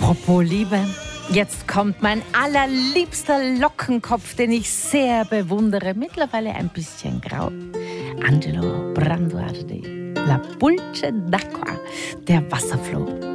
Apropos Liebe, jetzt kommt mein allerliebster Lockenkopf, den ich sehr bewundere, mittlerweile ein bisschen grau. Angelo Branduardi, La Pulce d'acqua, der Wasserfloh.